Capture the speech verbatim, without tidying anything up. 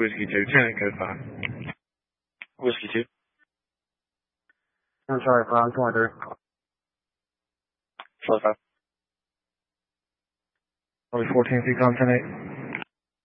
Whiskey two, ten code five. Whiskey two. I'm sorry, five twenty-three. Four five. Probably fourteen, C-Com ten eight.